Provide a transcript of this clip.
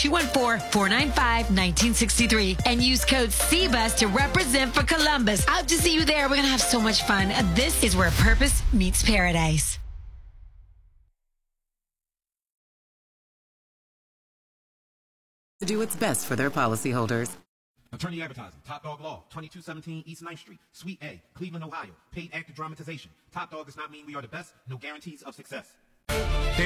214-495-1963 and use code CBUS to represent for Columbus. Hope to see you there. We're going to have so much fun. This is where purpose meets paradise. To do what's best for their policyholders. Attorney Advertising, Top Dog Law, 2217 East 9th Street, Suite A, Cleveland, Ohio. Paid actor dramatization. Top Dog does not mean we are the best. No guarantees of success.